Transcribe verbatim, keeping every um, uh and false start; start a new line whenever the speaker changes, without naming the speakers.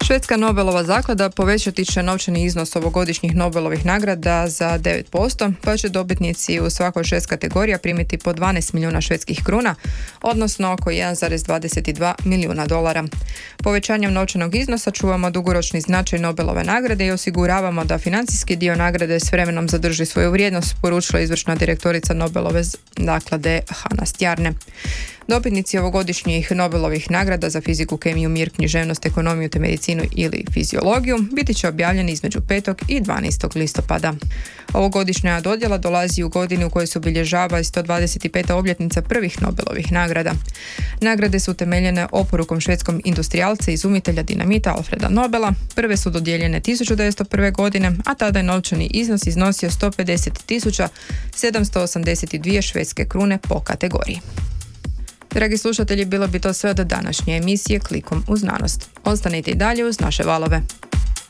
Švedska Nobelova zaklada povećati će novčani iznos ovogodišnjih Nobelovih nagrada za devet posto, pa će dobitnici u svakoj šest kategorija primiti po dvanaest milijuna švedskih kruna, odnosno oko jedan zarez dvadeset dva milijuna dolara. Povećanjem novčanog iznosa čuvamo dugoročni značaj Nobelove nagrade i osiguravamo da financijski dio nagrade s vremenom zadrži svoju vrijednost, poručila izvršna direktorica Nobelove zaklade Hanna Stjarne. Dobitnici ovogodišnjih Nobelovih nagrada za fiziku, kemiju, mir, književnost, ekonomiju te medicinu ili fiziologiju biti će objavljeni između petog i dvanaestog listopada. Ovogodišnja dodjela dolazi u godini u kojoj se obilježava sto dvadeset peta obljetnica prvih Nobelovih nagrada. Nagrade su utemeljene oporukom švedskom industrijalca i izumitelja dinamita Alfreda Nobela. Prve su dodijeljene tisuću devetsto prve. godine, a tada je novčani iznos iznosio sto pedeset tisuća sedamsto osamdeset dvije švedske krune po kategoriji. Dragi slušatelji, bilo bi to sve od današnje emisije Klikom u znanost. Ostanite i dalje uz naše valove.